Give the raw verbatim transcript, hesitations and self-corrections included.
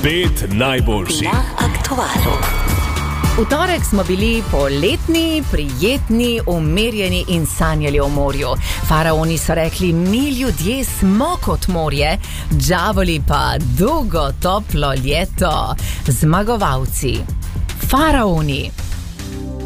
Pet najboljših na Aktualu. V torek smo bili poletni, prijetni, umirjeni in sanjali o morju. Faraoni so rekli, mi ljudje smo kot morje, džavoli pa dolgo, toplo leto. Zmagovalci. Faraoni.